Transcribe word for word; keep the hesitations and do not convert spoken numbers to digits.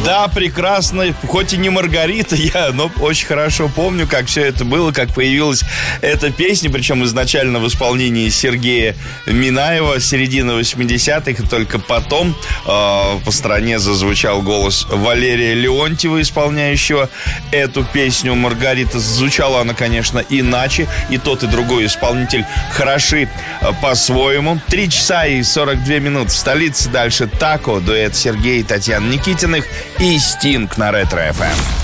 Да, прекрасно. Хоть и не Маргарита я, но очень хорошо помню, как все это было, как появилась эта песня, причем изначально в исполнении Сергея Минаева, середины восьмидесятых, и только потом э, по стране зазвучал голос Валерия Леонтьева, исполняющего эту песню. Маргарита, звучала она, конечно, иначе, и тот, и другой исполнитель хороши э, по-своему. Три часа и сорок две минуты в столице. Дальше Тако, дуэт Сергея и Татьяны Никитиных и Стинг на Ретро эф эм.